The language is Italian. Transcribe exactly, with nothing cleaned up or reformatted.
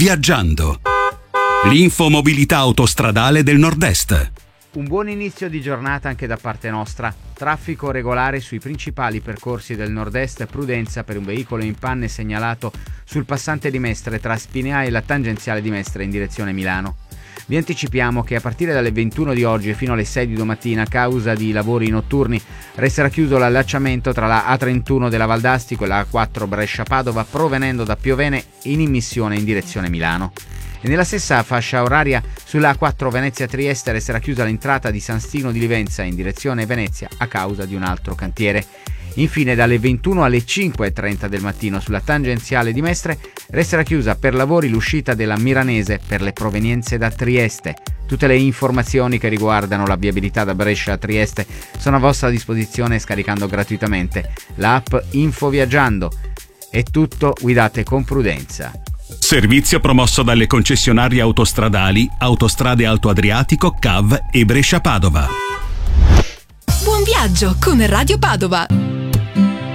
Viaggiando. L'infomobilità autostradale del Nord-Est. Un buon inizio di giornata anche da parte nostra. Traffico regolare sui principali percorsi del Nord-Est, prudenza per un veicolo in panne segnalato sul passante di Mestre tra Spinea e la tangenziale di Mestre in direzione Milano. Vi anticipiamo che a partire dalle ventuno di oggi fino alle sei di domattina, a causa di lavori notturni, resterà chiuso l'allacciamento tra la A trentuno della Valdastico e la A quattro Brescia-Padova provenendo da Piovene in immissione in direzione Milano. E nella stessa fascia oraria sulla A quattro Venezia-Trieste resterà chiusa l'entrata di San Stino di Livenza in direzione Venezia a causa di un altro cantiere. Infine dalle ventuno alle cinque e trenta del mattino sulla tangenziale di Mestre resterà chiusa per lavori l'uscita della Miranese per le provenienze da Trieste. Tutte le informazioni che riguardano la viabilità da Brescia a Trieste sono a vostra disposizione scaricando gratuitamente l'app Info Viaggiando. È tutto, guidate con prudenza. Servizio promosso dalle concessionarie autostradali Autostrade Alto Adriatico, C A V e Brescia Padova. Buon viaggio con Radio Padova.